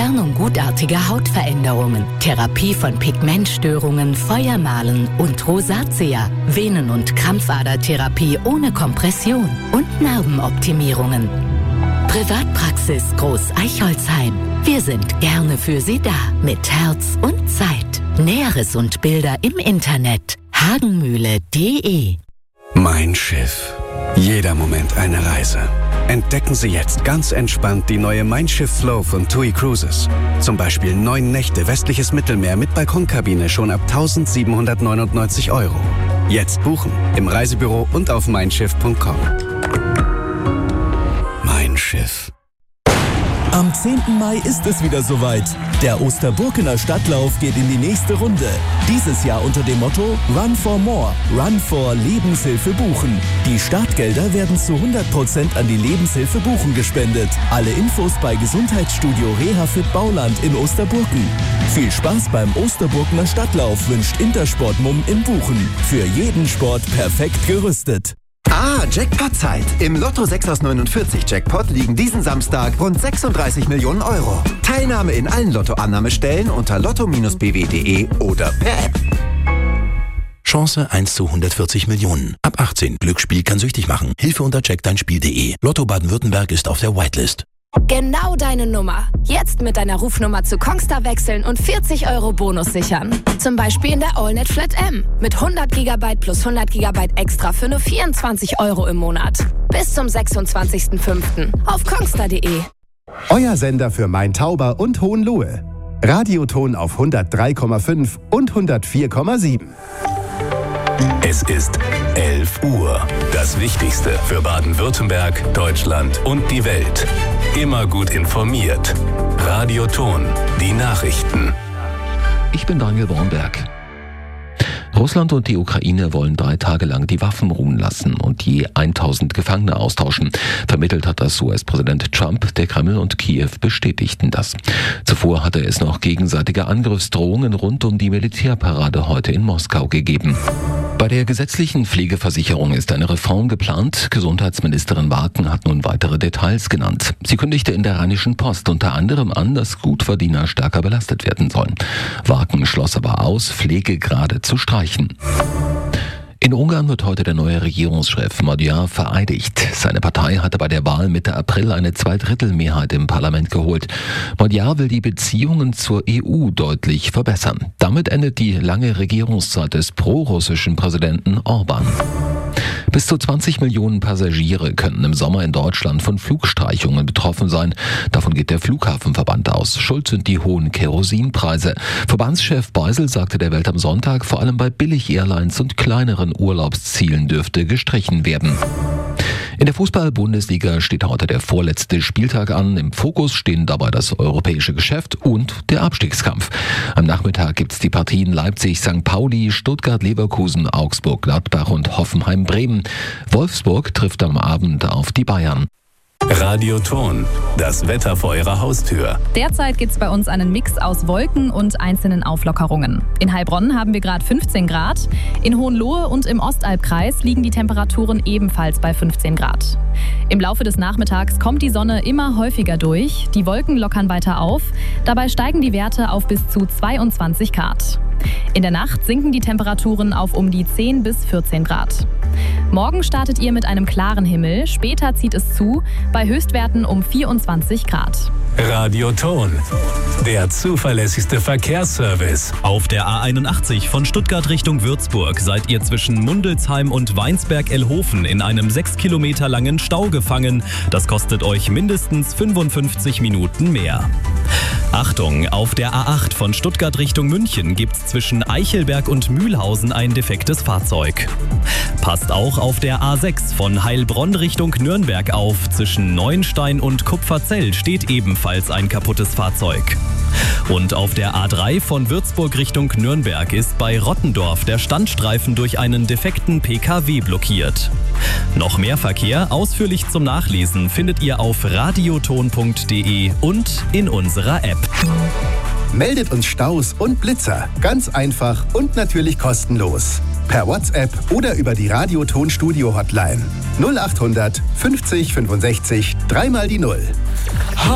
Entfernung gutartiger Hautveränderungen, Therapie von Pigmentstörungen, Feuermalen und Rosatia, Venen- und Krampfadertherapie ohne Kompression und Narbenoptimierungen. Privatpraxis Groß Eichholzheim. Wir sind gerne für Sie da, mit Herz und Zeit. Näheres und Bilder im Internet hagenmühle.de. Mein Schiff. Jeder Moment eine Reise. Entdecken Sie jetzt ganz entspannt die neue Mein Schiff Flow von TUI Cruises. Zum Beispiel 9 Nächte westliches Mittelmeer mit Balkonkabine schon ab 1.799 €. Jetzt buchen im Reisebüro und auf meinschiff.com. Mein Schiff. Am 10. Mai ist es wieder soweit. Der Osterburkener Stadtlauf geht in die nächste Runde. Dieses Jahr unter dem Motto Run for More, Run for Lebenshilfe Buchen. Die Startgelder werden zu 100% an die Lebenshilfe Buchen gespendet. Alle Infos bei Gesundheitsstudio Rehafit Bauland in Osterburken. Viel Spaß beim Osterburkener Stadtlauf wünscht Intersport Mumm in Buchen. Für jeden Sport perfekt gerüstet. Jackpot-Zeit. Im Lotto 6 aus 49 Jackpot liegen diesen Samstag rund 36 Millionen €. Teilnahme in allen Lottoannahmestellen unter lotto-bw.de oder per App. Chance 1 zu 140 Millionen. Ab 18. Glücksspiel kann süchtig machen. Hilfe unter checkdeinspiel.de. Lotto Baden-Württemberg ist auf der Whitelist. Genau deine Nummer. Jetzt mit deiner Rufnummer zu Kongstar wechseln und 40 € Bonus sichern. Zum Beispiel in der AllNet Flat M. Mit 100 GB plus 100 GB extra für nur 24 € im Monat. Bis zum 26.05. auf kongstar.de. Euer Sender für Main-Tauber und Hohenlohe. Radioton auf 103,5 und 104,7. Es ist 11 Uhr. Das Wichtigste für Baden-Württemberg, Deutschland und die Welt. Immer gut informiert. Radioton, die Nachrichten. Ich bin Daniel Bornberg. Russland und die Ukraine wollen 3 Tage lang die Waffen ruhen lassen und je 1000 Gefangene austauschen. Vermittelt hat das US-Präsident Trump. Der Kreml und Kiew bestätigten das. Zuvor hatte es noch gegenseitige Angriffsdrohungen rund um die Militärparade heute in Moskau gegeben. Bei der gesetzlichen Pflegeversicherung ist eine Reform geplant. Gesundheitsministerin Waken hat nun weitere Details genannt. Sie kündigte in der Rheinischen Post unter anderem an, dass Gutverdiener stärker belastet werden sollen. Waken schloss aber aus, Pflegegrade zu streichen. In Ungarn wird heute der neue Regierungschef Magyar vereidigt. Seine Partei hatte bei der Wahl Mitte April eine 2/3 im Parlament geholt. Magyar will die Beziehungen zur EU deutlich verbessern. Damit endet die lange Regierungszeit des prorussischen Präsidenten Orban. Bis zu 20 Millionen Passagiere könnten im Sommer in Deutschland von Flugstreichungen betroffen sein. Davon geht der Flughafenverband aus. Schuld sind die hohen Kerosinpreise. Verbandschef Beisel sagte der Welt am Sonntag, vor allem bei Billig-Airlines und kleineren Urlaubszielen dürfte gestrichen werden. In der Fußball-Bundesliga steht heute der vorletzte Spieltag an. Im Fokus stehen dabei das europäische Geschäft und der Abstiegskampf. Am Nachmittag gibt's die Partien Leipzig, St. Pauli, Stuttgart-Leverkusen, Augsburg-Gladbach und Hoffenheim-Bremen. Wolfsburg trifft am Abend auf die Bayern. Radioton, das Wetter vor Ihrer Haustür. Derzeit gibt es bei uns einen Mix aus Wolken und einzelnen Auflockerungen. In Heilbronn haben wir gerade 15 Grad. In Hohenlohe und im Ostalbkreis liegen die Temperaturen ebenfalls bei 15 Grad. Im Laufe des Nachmittags kommt die Sonne immer häufiger durch. Die Wolken lockern weiter auf. Dabei steigen die Werte auf bis zu 22 Grad. In der Nacht sinken die Temperaturen auf um die 10 bis 14 Grad. Morgen startet ihr mit einem klaren Himmel, später zieht es zu, bei Höchstwerten um 24 Grad. Radioton, der zuverlässigste Verkehrsservice. Auf der A81 von Stuttgart Richtung Würzburg seid ihr zwischen Mundelsheim und Weinsberg-Elhofen in einem 6 Kilometer langen Stau gefangen. Das kostet euch mindestens 55 Minuten mehr. Achtung, auf der A8 von Stuttgart Richtung München gibt's zwischen Eichelberg und Mühlhausen ein defektes Fahrzeug. Passt auch auf der A6 von Heilbronn Richtung Nürnberg auf. Zwischen Neuenstein und Kupferzell steht ebenfalls ein kaputtes Fahrzeug. Und auf der A3 von Würzburg Richtung Nürnberg ist bei Rottendorf der Standstreifen durch einen defekten PKW blockiert. Noch mehr Verkehr ausführlich zum Nachlesen findet ihr auf radioton.de und in unserer App. Meldet uns Staus und Blitzer. Ganz einfach und natürlich kostenlos. Per WhatsApp oder über die Radioton-Studio-Hotline. 0800 50 65 3 mal die 0.